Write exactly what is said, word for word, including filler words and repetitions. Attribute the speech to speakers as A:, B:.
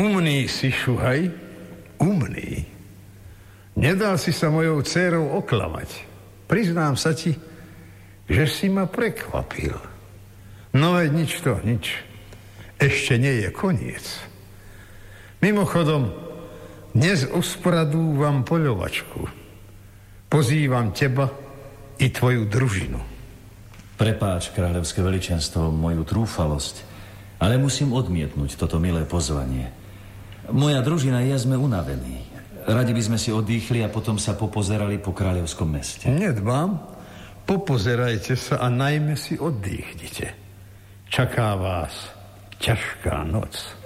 A: Umný si, Šuhaj, umný. Nedal si sa mojou dcérou oklamať. Priznám sa ti, že si ma prekvapil. No veď nič to, nič. Ešte nie je koniec. Mimochodom, dnes usporadúvam poľovačku. Pozývam teba i tvoju družinu.
B: Prepáč, kráľovské veličenstvo, moju trúfalosť, ale musím odmietnúť toto milé pozvanie. Moja družina i ja sme unavení. Radi by sme si oddychli a potom sa popozerali po kráľovskom meste.
A: Nedbám. Popozerajte sa a najmä si oddychnite. Čaká vás ťažká noc.